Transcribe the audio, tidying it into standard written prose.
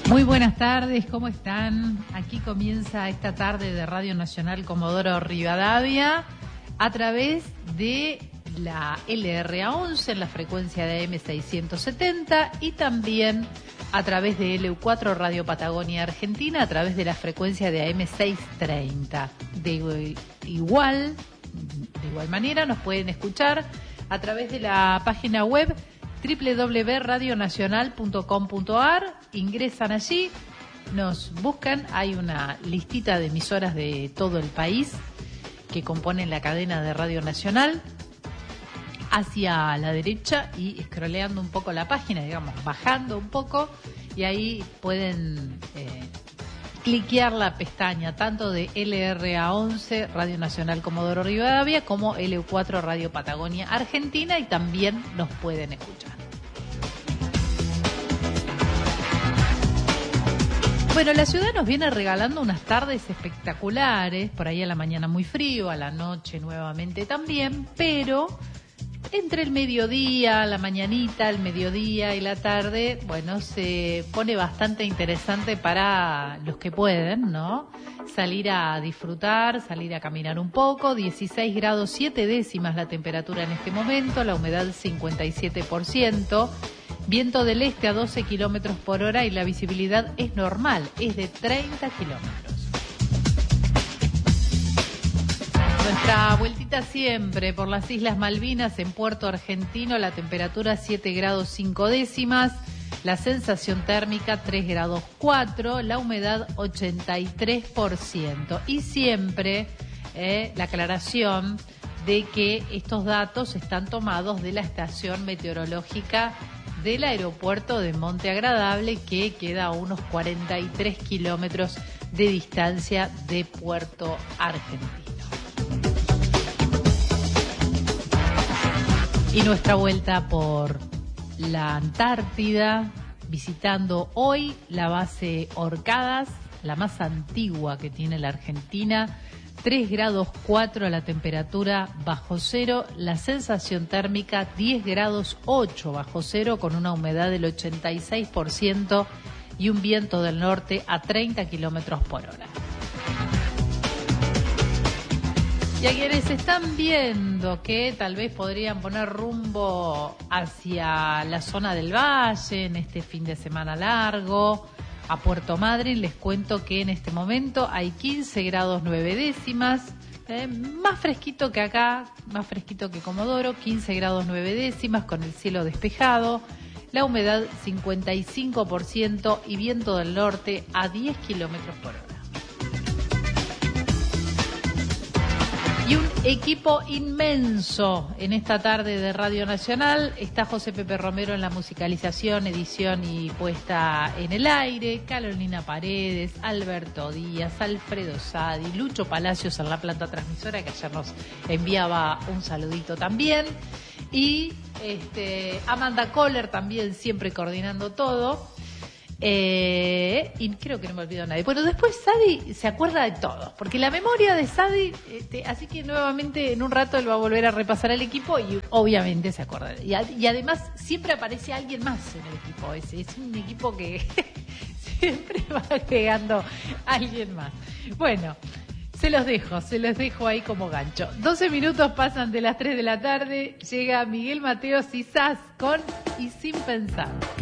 Muy buenas tardes, ¿cómo están? Aquí comienza esta tarde de Radio Nacional Comodoro Rivadavia a través de la LRA11 en la frecuencia de AM670 y también a través de LU4 Radio Patagonia Argentina a través de la frecuencia de AM630. De igual manera nos pueden escuchar a través de la página web www.radionacional.com.ar, ingresan allí, nos buscan, hay una listita de emisoras de todo el país que componen la cadena de Radio Nacional, hacia la derecha y scrolleando un poco la página, digamos, bajando un poco, y ahí pueden cliquear la pestaña tanto de LRA11 Radio Nacional Comodoro Rivadavia como LU4 Radio Patagonia Argentina, y también nos pueden escuchar. Bueno, la ciudad nos viene regalando unas tardes espectaculares, por ahí a la mañana muy frío, a la noche nuevamente también, pero entre el mediodía, la mañanita, el mediodía y la tarde, bueno, se pone bastante interesante para los que pueden, ¿no? Salir a disfrutar, salir a caminar un poco. 16 grados 7 décimas la temperatura en este momento, la humedad 57%, viento del este a 12 kilómetros por hora y la visibilidad es normal, es de 30 kilómetros. Nuestra vueltita siempre por las Islas Malvinas en Puerto Argentino, la temperatura 7 grados 5 décimas, la sensación térmica 3 grados 4, la humedad 83%. Y siempre la aclaración de que estos datos están tomados de la estación meteorológica del aeropuerto de Monte Agradable, que queda a unos 43 kilómetros de distancia de Puerto Argentino. Y nuestra vuelta por la Antártida, visitando hoy la base Orcadas, la más antigua que tiene la Argentina, 3 grados 4 la temperatura bajo cero, la sensación térmica 10 grados 8 bajo cero, con una humedad del 86% y un viento del norte a 30 kilómetros por hora. Y a quienes están viendo que tal vez podrían poner rumbo hacia la zona del Valle en este fin de semana largo, a Puerto Madryn, les cuento que en este momento hay 15 grados 9 décimas, más fresquito que acá, más fresquito que Comodoro, 15 grados 9 décimas con el cielo despejado, la humedad 55% y viento del norte a 10 kilómetros por hora. Y un equipo inmenso en esta tarde de Radio Nacional. Está José Pepe Romero en la musicalización, edición y puesta en el aire. Carolina Paredes, Alberto Díaz, Alfredo Sadi, Lucho Palacios en la planta transmisora, que ayer nos enviaba un saludito también. Y Amanda Kohler también, siempre coordinando todo. Y creo que no me olvido nadie. Bueno, después Sadi se acuerda de todos, porque la memoria de Sadi, así que nuevamente en un rato él va a volver a repasar el equipo y obviamente se acuerda. Y además siempre aparece alguien más en el equipo ese. Es un equipo que siempre va agregando a alguien más. Bueno, se los dejo ahí como gancho. 12 minutos pasan de las 3 de la tarde. Llega Miguel Mateos y Sass con Y Sin Pensar.